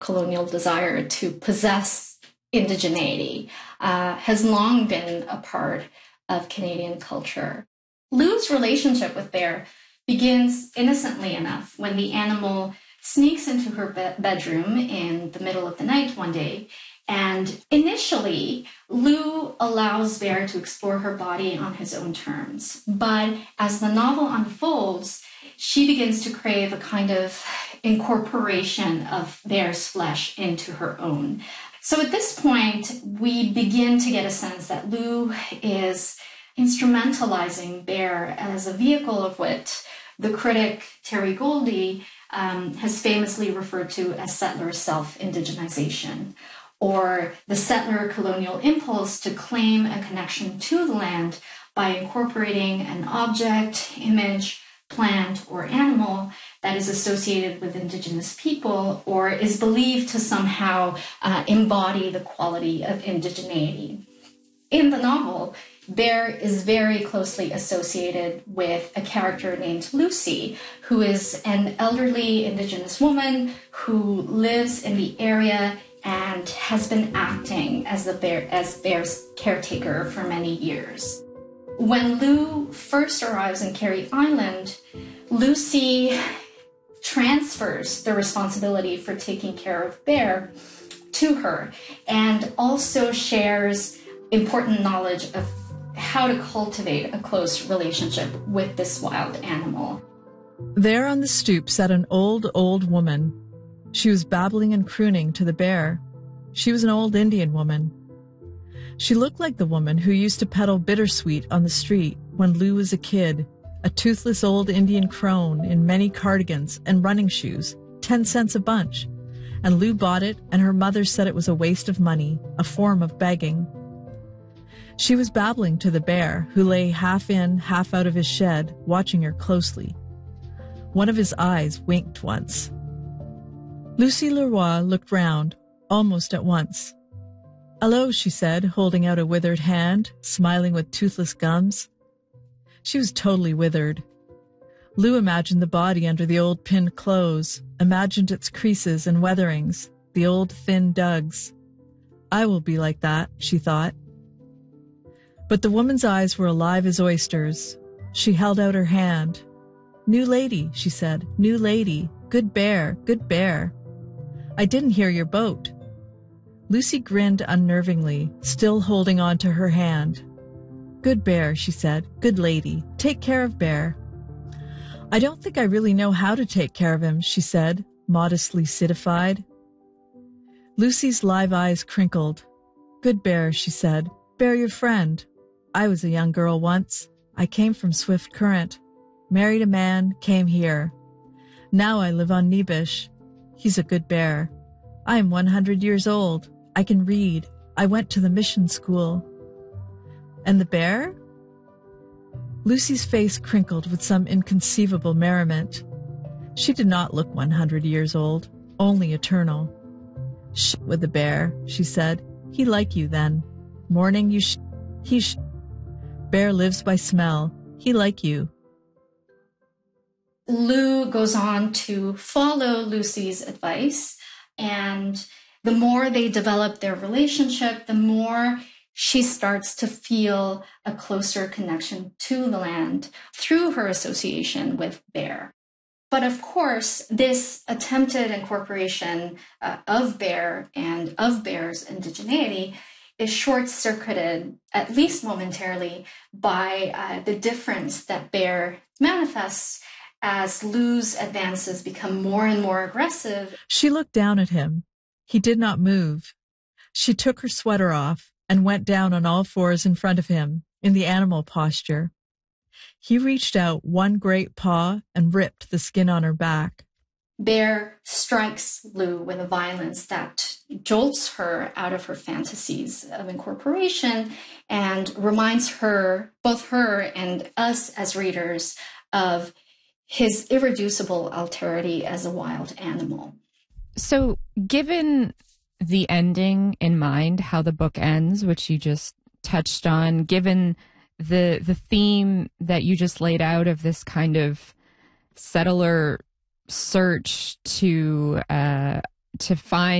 colonial desire to possess indigeneity has long been a part of Canadian culture. Lou's relationship with bear begins innocently enough when the animal sneaks into her bedroom in the middle of the night one day. And initially, Lou allows Bear to explore her body on his own terms. But as the novel unfolds, she begins to crave a kind of incorporation of Bear's flesh into her own. So at this point, we begin to get a sense that Lou is instrumentalizing Bear as a vehicle of what the critic Terry Goldie has famously referred to as settler self-indigenization, or the settler colonial impulse to claim a connection to the land by incorporating an object, image, plant, or animal that is associated with Indigenous people or is believed to somehow embody the quality of indigeneity. In the novel, Bear is very closely associated with a character named Lucy, who is an elderly Indigenous woman who lives in the area and has been acting as Bear's caretaker for many years. When Lou first arrives in Carey Island, Lucy transfers the responsibility for taking care of Bear to her and also shares important knowledge of how to cultivate a close relationship with this wild animal. There on the stoop sat an old woman. She was babbling and crooning to the bear. She was an old Indian woman. She looked like the woman who used to peddle bittersweet on the street when Lou was a kid, a toothless old Indian crone in many cardigans and running shoes, 10 cents a bunch. And Lou bought it, and her mother said it was a waste of money, a form of begging. She was babbling to the bear, who lay half in, half out of his shed, watching her closely. One of his eyes winked once. Lucy Leroy looked round, almost at once. "Hello," she said, holding out a withered hand, smiling with toothless gums. She was totally withered. Lou imagined the body under the old pinned clothes, imagined its creases and weatherings, the old thin dugs. "I will be like that," she thought. But the woman's eyes were alive as oysters. She held out her hand. "New lady," she said, "new lady. Good bear, good bear. I didn't hear your boat." Lucy grinned unnervingly, still holding on to her hand. "Good bear," she said, "good lady. Take care of Bear." "I don't think I really know how to take care of him," she said, modestly citified. Lucy's live eyes crinkled. "Good Bear," she said, "Bear your friend. I was a young girl once. I came from Swift Current. Married a man, came here. Now I live on Nebish. He's a good bear. I am 100 years old. I can read. I went to the mission school." "And the bear?" Lucy's face crinkled with some inconceivable merriment. She did not look 100 years old, only eternal. "Shh with the bear," she said. "He like you then. Morning you Bear lives by smell. He like you." Lou goes on to follow Lucy's advice, and the more they develop their relationship, the more she starts to feel a closer connection to the land through her association with Bear. But of course, this attempted incorporation of Bear and of Bear's indigeneity is short-circuited, at least momentarily, by the difference that Bear manifests as Lou's advances become more and more aggressive. She looked down at him. He did not move. She took her sweater off and went down on all fours in front of him, in the animal posture. He reached out one great paw and ripped the skin on her back. Bear strikes Lou with a violence that jolts her out of her fantasies of incorporation and reminds her, both her and us as readers, of his irreducible alterity as a wild animal. So, given the ending in mind, how the book ends, which you just touched on, given the theme that you just laid out of this kind of settler search to to find